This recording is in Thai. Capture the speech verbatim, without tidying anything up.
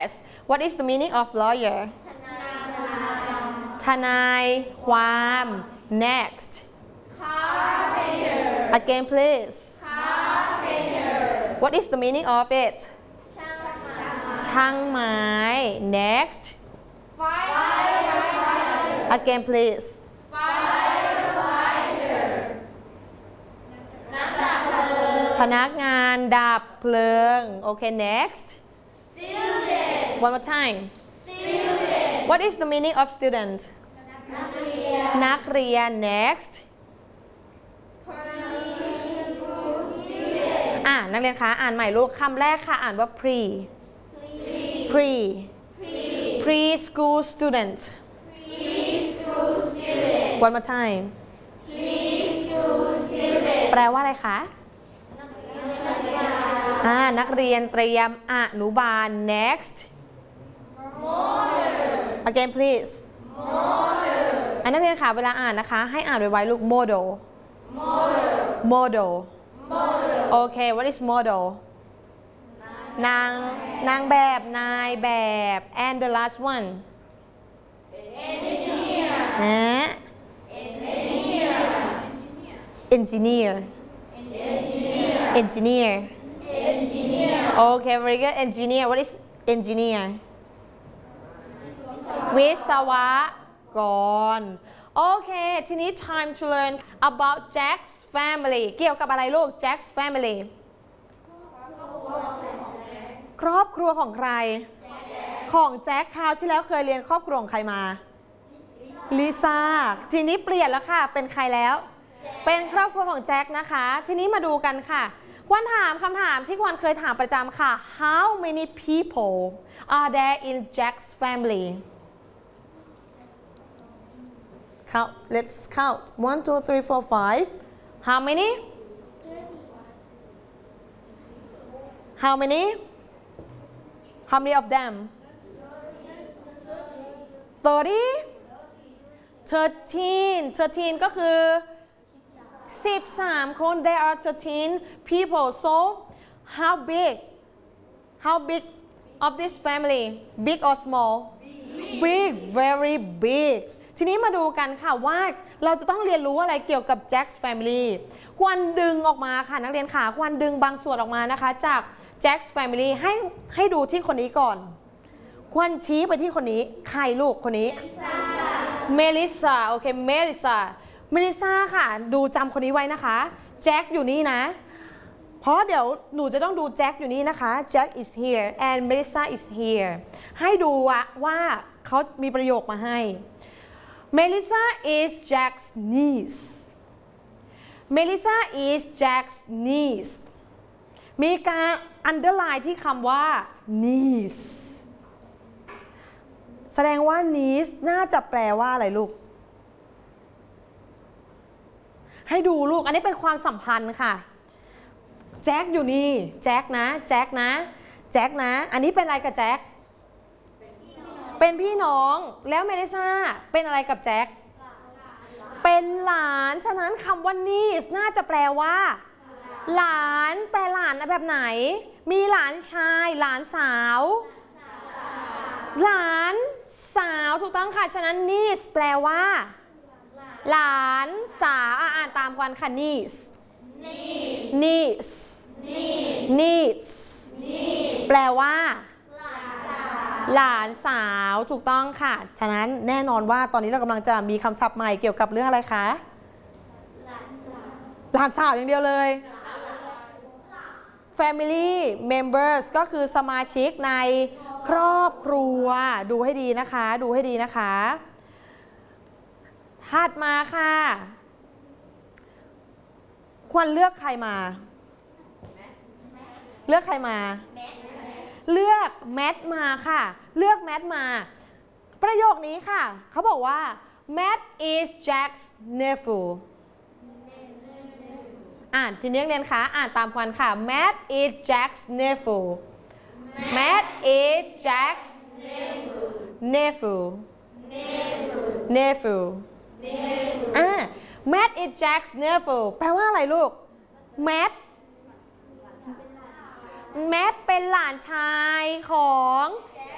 Yes. What is the meaning of lawyer? ทนายความ Next. Carpenter. Again, please. Carpenter. What is the meaning of it? ช่างไม้ Next. Firefighter. Again, please. Firefighter. นักดับเพลิงพนักงานดับเพลิง Okay, next. Student. One more time. Student. What is the meaning of student? นักเรียนนักเรียน Next. Primary school student. อ่านักเรียนคะอ่านใหม่ลูกคำแรกค่ะอ่านว่า pre pre preschool student Preschool student. one more time Preschool student. แปลว่าอะไรคะอ่านักเรียนเตรียมอนุบาล next Model. again please Model. อันนักเรียนค่ะเวลาอ่านนะคะให้อ่านไวๆลูก model Model. model Model. โอเค what is model นางนางแบบนายแบบ and the last one Engineer. ฮะ Engineer. engineer Engineer. engineer Engineer. okay very good engineer what is engineer วิศวกรโอเคทีนี้ time to learn about Jack's family เกี่ยวกับอะไรลูก Jack's family ครอบครัวของใครของแจ็คคราวที่แล้วเคยเรียนครอบครัวของใครมาลิซ่าทีนี้เปลี่ยนแล้วค่ะเป็นใครแล้วเป็นครอบครัวของแจ็คนะคะทีนี้มาดูกันค่ะควรถามคำถามที่ควรเคยถามประจำค่ะ How many people are there in Jack's family count let's count one two three four five how many how many how many of them thirty thirteen thirteen ก็คือสิบสามคน there are thirteen people so how big how big of this family big or small big very big ทีนี้มาดูกันค่ะว่าเราจะต้องเรียนรู้อะไรเกี่ยวกับ Jack's family ควรดึงออกมาค่ะนักเรียนค่ะควรดึงบางส่วนออกมานะคะจาก Jack's family ให้ให้ดูที่คนนี้ก่อนควรชี้ไปที่คนนี้ใครลูกคนนี้เมลิซาโอเคเมลิซาเมลิซาค่ะดูจำคนนี้ไว้นะคะแจ็คอยู่นี่นะเพราะเดี๋ยวหนูจะต้องดูแจ็คอยู่นี่นะคะแจ็ค is here and Melissa is here ให้ดูว่าเขามีประโยคมาให้ Melissa is Jack's niece Melissa is Jack's niece มีการ underline ที่คำว่า niece แสดงว่า niece น่าจะแปลว่าอะไรลูกให้ดูลูกอันนี้เป็นความสัมพันธ์ค่ะแจ็คอยู่นี่แจ็คนะแจ็คนะแจ็คนะอันนี้เป็นอะไรกับแจ็คเป็นพี่น้องแล้วเมลิซ่าเป็นอะไรกับแจ็คเป็นหลานฉะนั้นคำว่า niece น่าจะแปลว่าหลานแต่หลานแบบไหนมีหลานชายหลานสาวหลานสาวถูกต้องค่ะฉะนั้น niece แปลว่าหลานสาวอ่านตามกันค่ะ niece niece niece แปลว่าหลานสาวถูกต้องค่ะฉะนั้นแน่นอนว่าตอนนี้เรากำลังจะมีคำศัพท์ใหม่เกี่ยวกับเรื่องอะไรคะหลานสาวอย่างเดียวเลย family members ก็คือสมาชิกในครอบครัวดูให้ดีนะคะดูให้ดีนะคะถัดมาค่ะควรเลือกใครมาเลือกใครมาเลือกแมทมาค่ะเลือกแมทมาประโยคนี้ค่ะเขาบอกว่า Matt is Jack's nephew อ่านทีนี้เรียนคะอ่านตามกันค่ะ Matt is Jack's nephew Matt is Jack's nephew nephew อ่า Matt is Jack's nephew แปลว่าอะไรลูก Matt แมทเป็นหลานชายของ